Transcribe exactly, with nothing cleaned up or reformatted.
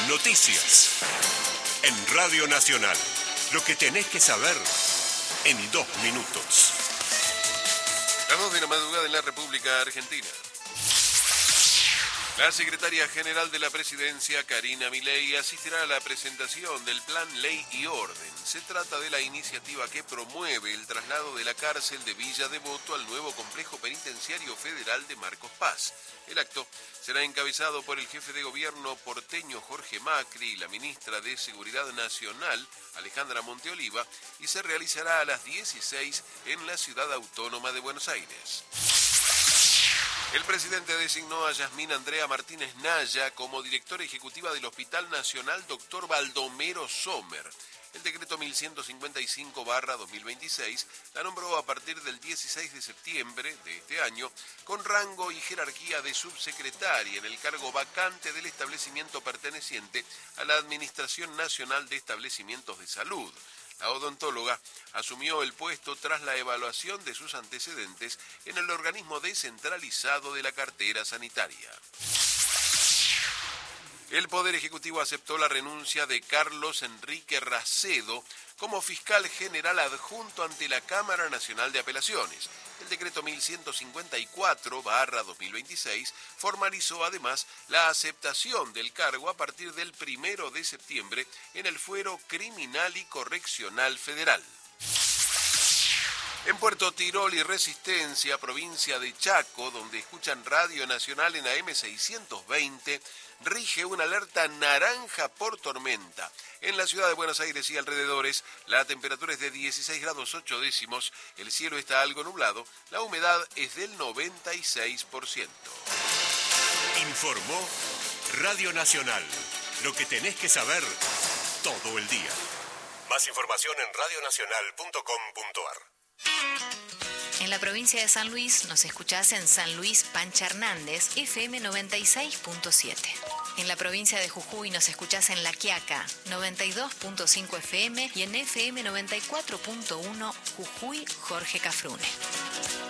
Noticias. En Radio Nacional. Lo que tenés que saber en dos minutos. Las dos de la madrugada en la República Argentina. La secretaria general de la Presidencia, Karina Milei, asistirá a la presentación del Plan Ley y Orden. Se trata de la iniciativa que promueve el traslado de la cárcel de Villa Devoto al nuevo complejo penitenciario federal de Marcos Paz. El acto será encabezado por el jefe de gobierno porteño Jorge Macri y la ministra de Seguridad Nacional, Alejandra Monteoliva, y se realizará a las dieciséis en la ciudad autónoma de Buenos Aires. El presidente designó a Yasmín Andrea Martínez Naya como directora ejecutiva del Hospital Nacional doctor Baldomero Sommer. El decreto mil ciento cincuenta y cinco barra dos mil veintiséis la nombró a partir del dieciséis de septiembre de este año con rango y jerarquía de subsecretaria en el cargo vacante del establecimiento perteneciente a la Administración Nacional de Establecimientos de Salud. La odontóloga asumió el puesto tras la evaluación de sus antecedentes en el organismo descentralizado de la cartera sanitaria. El Poder Ejecutivo aceptó la renuncia de Carlos Enrique Racedo como fiscal general adjunto ante la Cámara Nacional de Apelaciones. El decreto mil ciento cincuenta y cuatro barra dos mil veintiséis formalizó además la aceptación del cargo a partir del primero de septiembre en el Fuero Criminal y Correccional Federal. En Puerto Tirol y Resistencia, provincia de Chaco, donde escuchan Radio Nacional en A M seiscientos veinte, rige una alerta naranja por tormenta. En la ciudad de Buenos Aires y alrededores, la temperatura es de dieciséis grados ocho décimos, el cielo está algo nublado, la humedad es del noventa y seis por ciento. Informó Radio Nacional. Lo que tenés que saber todo el día. Más información en radio nacional punto com punto a r. En la provincia de San Luis nos escuchás en San Luis Pancha Hernández, F M noventa y seis punto siete. En la provincia de Jujuy nos escuchás en La Quiaca, noventa y dos punto cinco F M y en F M noventa y cuatro punto uno Jujuy Jorge Cafrune.